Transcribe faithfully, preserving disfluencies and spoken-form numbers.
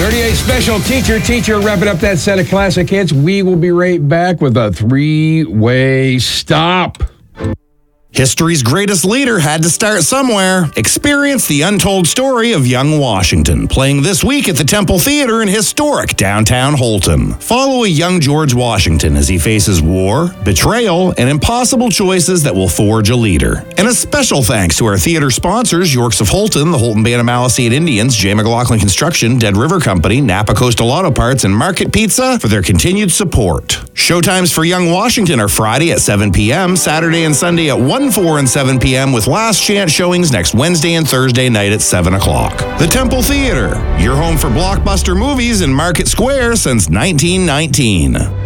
thirty-eight special teacher, teacher, wrapping up that set of classic hits. We will be right back with a three-way stop. History's greatest leader had to start somewhere. Experience the untold story of young Washington, playing this week at the Temple Theater in historic downtown Holton. Follow a young George Washington as he faces war, betrayal, and impossible choices that will forge a leader. And a special thanks to our theater sponsors, Yorks of Holton, the Holton Band of Maliseet Indians, J. McLaughlin Construction, Dead River Company, Napa Coastal Auto Parts, and Market Pizza for their continued support. Showtimes for Young Washington are Friday at seven p.m., Saturday and Sunday at one, four, and seven p.m. with last chance showings next Wednesday and Thursday night at seven o'clock. The Temple Theater, your home for blockbuster movies in Market Square since nineteen nineteen.